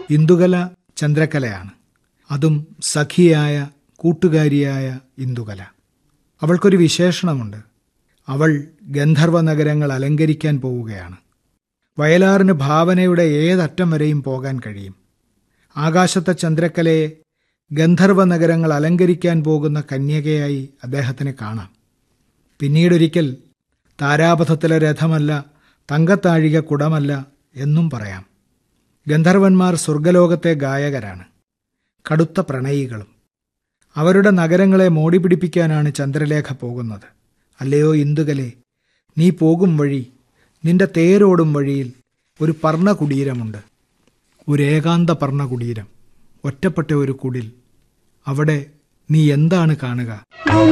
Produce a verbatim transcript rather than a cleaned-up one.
ഇന്ദുകല ചന്ദ്രകലയാണ്. അതും സഖിയായ കൂട്ടുകാരിയായ ഇന്ദുകല. അവൾക്കൊരു വിശേഷണമുണ്ട്. അവൾ ഗന്ധർവ നഗരങ്ങൾ അലങ്കരിക്കാൻ പോവുകയാണ്. വയലാറിന് ഭാവനയുടെ ഏതറ്റം വരെയും പോകാൻ കഴിയും. ആകാശത്തെ ചന്ദ്രക്കലയെ ഗന്ധർവ നഗരങ്ങൾ അലങ്കരിക്കാൻ പോകുന്ന കന്യകയായി അദ്ദേഹത്തിന് കാണാം. പിന്നീടൊരിക്കൽ താരാപഥത്തിലെ രഥമല്ല, തങ്കത്താഴിക കുടമല്ല എന്നും പറയാം. ഗന്ധർവന്മാർ സ്വർഗലോകത്തെ ഗായകരാണ്, കടുത്ത പ്രണയികളും. അവരുടെ നഗരങ്ങളെ മോടി പിടിപ്പിക്കാനാണ് ചന്ദ്രലേഖ പോകുന്നത്. അല്ലയോ ഇന്ദുകലേ, നീ പോകും വഴി, നിന്റെ തേരോടും വഴിയിൽ ഒരു പർണകുടീരമുണ്ട്. ഒരു ഏകാന്ത പർണകുടീരം, ഒറ്റപ്പെട്ട ഒരു കുടിൽ. അവിടെ നീ എന്താണ് കാണുക?